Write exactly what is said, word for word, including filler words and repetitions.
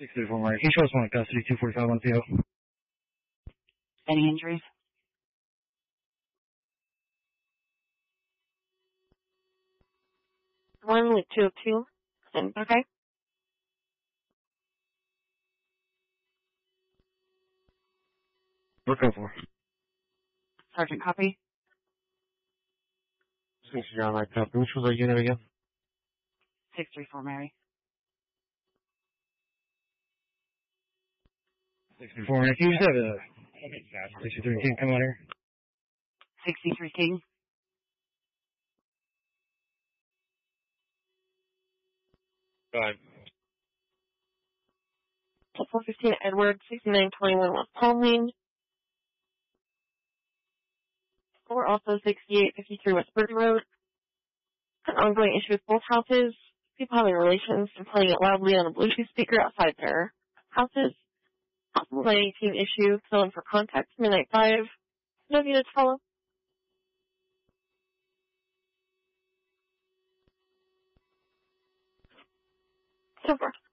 six thirty-four Murray. He shows one in custody, two forty-five on P O. Any injuries? One with two oh two. And Okay. We're code for. Sergeant, copy. six John, I copy. Which was our unit again? six three four Mary. six thirty-four Murray. Can you just have a sixty-three King come out here? sixty-three King. Five. four fifteen Edward, sixty-nine twenty-one West Palming. Or also sixty-eight fifty-three West Burton Road. An ongoing issue with both houses. People having relations and playing it loudly on a Bluetooth speaker outside their houses. Possible nine eighteen issue. Fill in for contact. Midnight five. No units follow. So far.